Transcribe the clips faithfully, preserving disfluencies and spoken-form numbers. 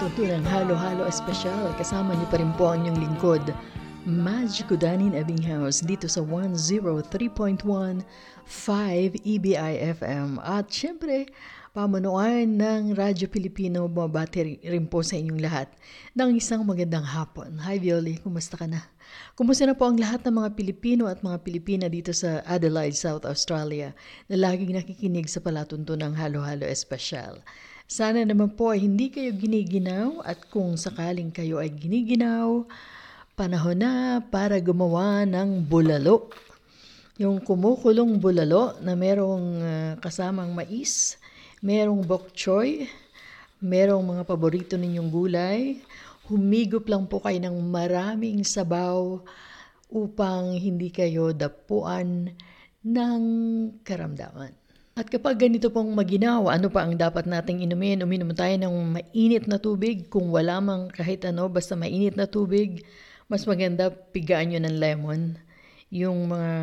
palatuntunang halo-halo espesyal. Kasama niyo pa rin po ang inyong lingkod, Magico Danin Ebbinghaus, dito sa one oh three point one five E B I F M. At syempre, pamunuan ng Radyo Pilipino, bumabati rin po sa inyong lahat ng isang magandang hapon. Hi Violi, kumusta ka na? Kumusta na po ang lahat ng mga Pilipino at mga Pilipina dito sa Adelaide, South Australia na laging nakikinig sa palatuntunang halo-halo espesyal. Sana naman po ay hindi kayo giniginaw at kung sakaling kayo ay giniginaw, panahon na para gumawa ng bulalo. Yung kumukulong bulalo na merong uh, kasamang mais, merong bok choy, merong mga paborito ninyong gulay. Humigop lang po kayo ng maraming sabaw upang hindi kayo dapuan ng karamdaman. At kapag ganito pong maginawa, ano pa ang dapat nating inumin? Uminom tayo ng mainit na tubig. Kung wala mang kahit ano, basta mainit na tubig, mas maganda pigaan nyo ng lemon. Yung mga,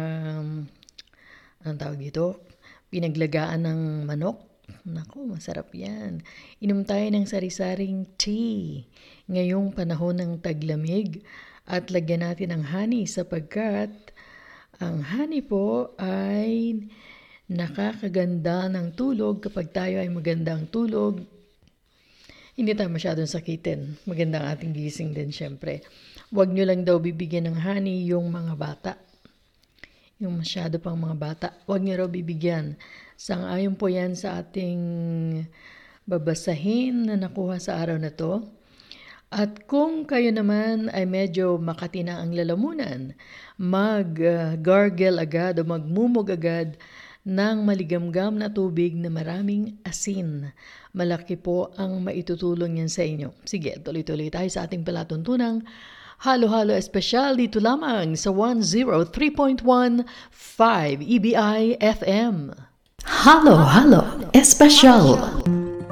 anong tawag dito? Pinaglagaan ng manok. Naku, masarap yan. Inom tayo ng sari-saring tea ngayong panahon ng taglamig. At lagyan natin ng honey sapagkat ang honey po ay nakakaganda ng tulog. Kapag tayo ay magandang tulog, hindi tayo masyadong sakitin. Magandang ating gising din syempre. Huwag nyo lang daw bibigyan ng honey yung mga bata. Yung masyado pang mga bata. Huwag nyo raw bibigyan. Sang-ayon po yan sa ating babasahin na nakuha sa araw na to. At kung kayo naman ay medyo makati na ang lalamunan, mag-gargle uh, agad o magmumog agad ng maligamgam na tubig na maraming asin. Malaki po ang maitutulong yan sa inyo. Sige, tuloy-tuloy tayo sa ating palatuntunang halo-halo espesyal dito lamang sa one oh three point one five E B I F M. Halo-halo espesyal.